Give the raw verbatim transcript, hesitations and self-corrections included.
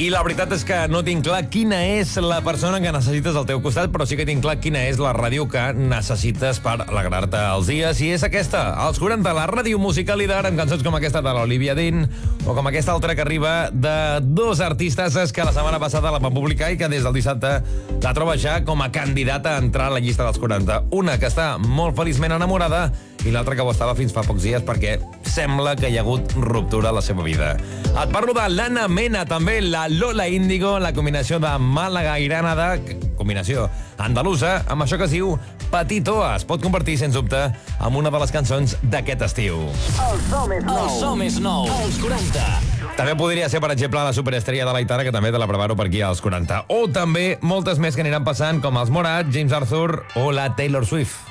I la veritat és que no tinc clar quina és la persona que necessites al teu costat, però sí que tinc clar quina és la ràdio que necessites per alegrar-te els dies, i és aquesta, als quaranta, la ràdio musical líder, amb cançons com aquesta de l'Olivia Dean, o com aquesta altra que arriba de dos artistes que la setmana passada la van publicar i que des del dissabte la troba ja com a candidata a entrar a la llista dels quaranta. Una que està molt feliçment enamorada i l'altra que ho estava fins fa pocs dies perquè sembla que hi ha hagut ruptura a la seva vida. Et parlo de l'Anna Mena, també la Lola Índigo, la combinació de Màlaga i Granada, combinació andalusa, amb això que es diu Petito. Es pot convertir, sens dubte, en una de les cançons d'aquest estiu. El so més nou. El so més nou. Els quaranta. També podria ser, per exemple, la superestrella de l'Aitana, que també te la preparo per aquí als quaranta. O també moltes més que aniran passant, com els Morat, James Arthur o la Taylor Swift.